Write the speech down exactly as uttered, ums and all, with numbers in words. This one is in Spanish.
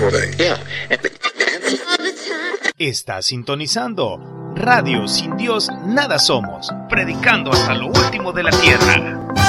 thing. Yeah. Está sintonizando Radio Sin Dios Nada Somos, predicando hasta lo último de la tierra.